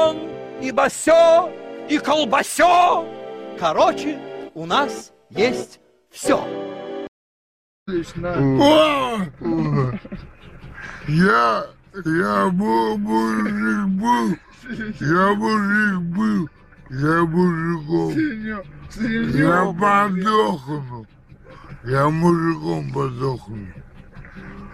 и басё, и колбасё. Короче, у нас есть все. Я мужик был, я мужиком. Я подохну, я мужиком подохну.